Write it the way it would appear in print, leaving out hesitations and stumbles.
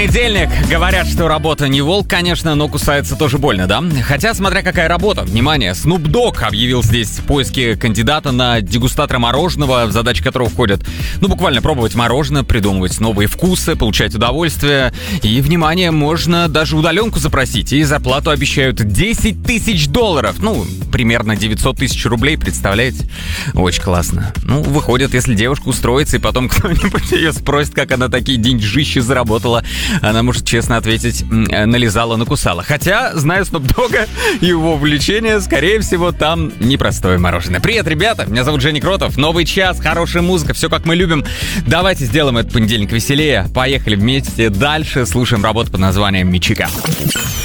Понедельник. Говорят, что работа не волк, конечно, но кусается тоже больно, да? Хотя, смотря какая работа. Внимание, Snoop Dogg объявил здесь поиски кандидата на дегустатора мороженого, в задачи которого входят, буквально пробовать мороженое, придумывать новые вкусы, получать удовольствие. И, внимание, можно даже удаленку запросить. И зарплату обещают $10 тысяч. Примерно 900 тысяч рублей, представляете? Очень классно. Выходит, если девушка устроится, и потом кто-нибудь ее спросит, как она такие деньжищи заработала, она может честно ответить: нализала, накусала. Хотя, зная Snoop Dogg'а и его увлечение, скорее всего, там непростое мороженое. Привет, ребята! Меня зовут Женя Кротов. Новый час, хорошая музыка, все как мы любим. Давайте сделаем этот понедельник веселее. Поехали вместе дальше. Слушаем работу под названием «Мичика».